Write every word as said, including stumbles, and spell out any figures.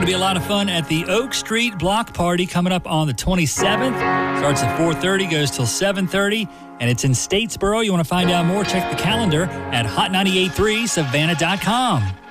to be a lot of fun at the Oak Street Block Party coming up on the twenty-seventh. Starts at four thirty, goes till seven thirty, and it's in Statesboro. You want to find out more, check the calendar at hot nine eight three savannah dot com.